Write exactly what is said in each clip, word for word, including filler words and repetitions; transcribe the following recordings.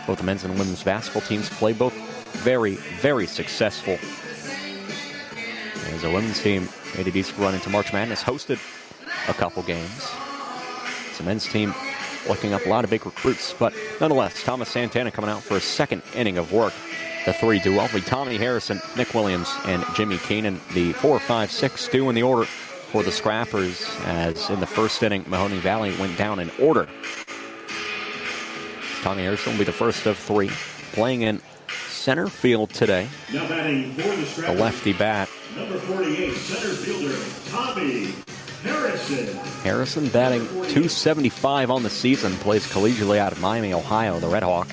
Both the men's and women's basketball teams play, both very, very successful. As a women's team made a decent run into March Madness, hosted a couple games. It's a men's team looking up a lot of big recruits, but nonetheless, Thomas Santana coming out for a second inning of work. The three do well. Tommy Harrison, Nick Williams, and Jimmy Keenan. The four, five, six do in the order for the Scrappers, as in the first inning, Mahoning Valley went down in order. Tommy Harrison will be the first of three, playing in center field today. Now batting for the Scrappers, the lefty bat. Number forty-eight, center fielder, Tommy Harrison. Harrison batting two seventy-five on the season, plays collegiately out of Miami, Ohio, the Red Hawk.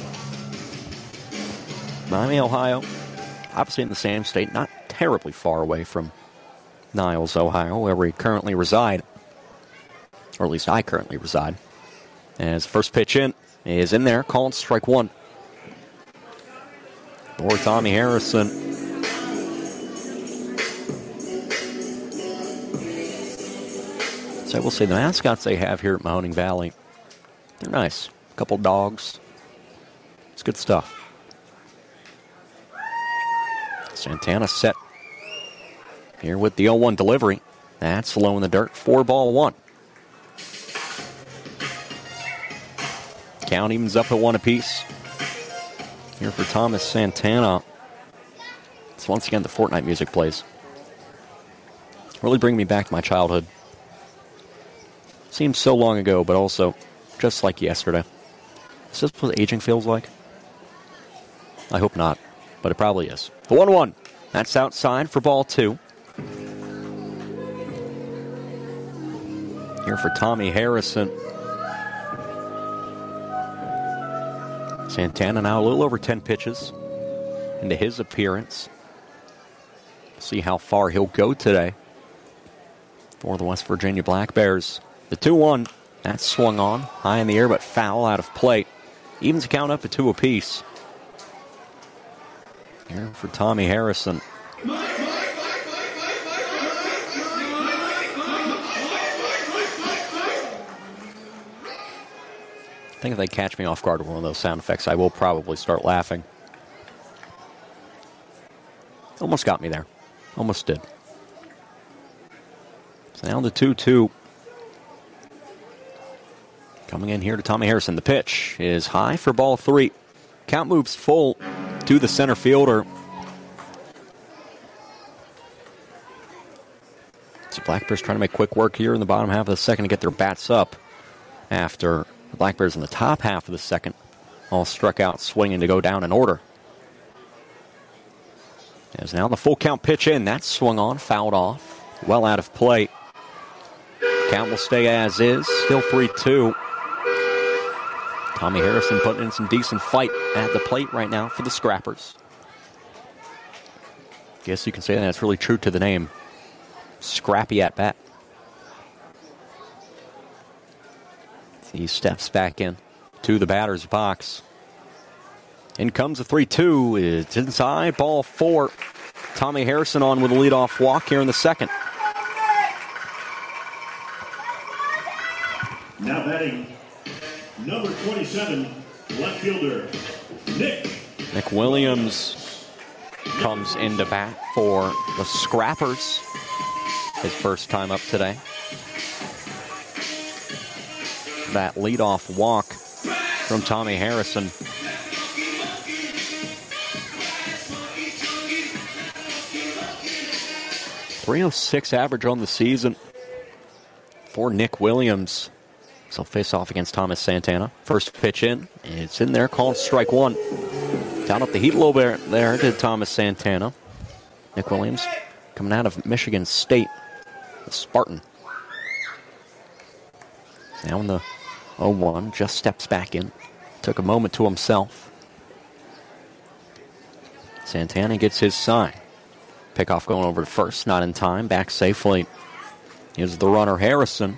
Miami, Ohio, obviously in the same state, not terribly far away from Niles, Ohio, where we currently reside, or at least I currently reside. As first pitch in is in there, called strike one. For Tommy Harrison. So I will say the mascots they have here at Mahoning Valley, they're nice. A couple dogs. It's good stuff. Santana set here with the oh one delivery. That's low in the dirt. Four ball one. Count evens up at one apiece. Here for Thomas Santana. It's once again the Fortnite music plays. Really bringing me back to my childhood. Seems so long ago, but also just like yesterday. Is this what aging feels like? I hope not, but it probably is. The one one. That's outside for ball two. Here for Tommy Harrison. Santana now a little over ten pitches into his appearance. See how far he'll go today for the West Virginia Black Bears. The two one. That's swung on. High in the air, but foul out of play. Evens the count up at two apiece. Here for Tommy Harrison. I think if they catch me off guard with one of those sound effects, I will probably start laughing. Almost got me there. Almost did. So now the two two. Coming in here to Tommy Harrison. The pitch is high for ball three. Count moves full to the center fielder. So Black Bears trying to make quick work here in the bottom half of the second to get their bats up after the Black Bears in the top half of the second all struck out swinging to go down in order. As now the full count pitch in. That's swung on, fouled off. Well out of play. Count will stay as is. Still three two. Tommy Harrison putting in some decent fight at the plate right now for the Scrappers. Guess you can say that's really true to the name. Scrappy at bat. He steps back in to the batter's box. In comes a three two. It's inside, ball four. Tommy Harrison on with a leadoff walk here in the second. Now batting, number twenty-seven, left fielder, Nick. Nick Williams comes into bat for the Scrappers. His first time up today. That leadoff walk from Tommy Harrison. three oh six average on the season for Nick Williams. So face off against Thomas Santana. First pitch in. It's in there, called strike one. Down up the heat a little bit there to Thomas Santana. Nick Williams coming out of Michigan State. The Spartan. Now in the oh one, just steps back in. Took a moment to himself. Santana gets his sign. Pickoff going over to first, not in time. Back safely. Here's the runner, Harrison.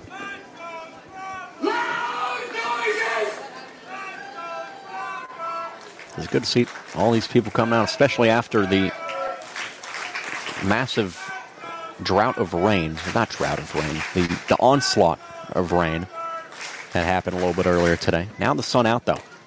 It's good to see all these people coming out, especially after the massive drought of rain. Not drought of rain. The, the onslaught of rain that happened a little bit earlier today. Now the sun out, though.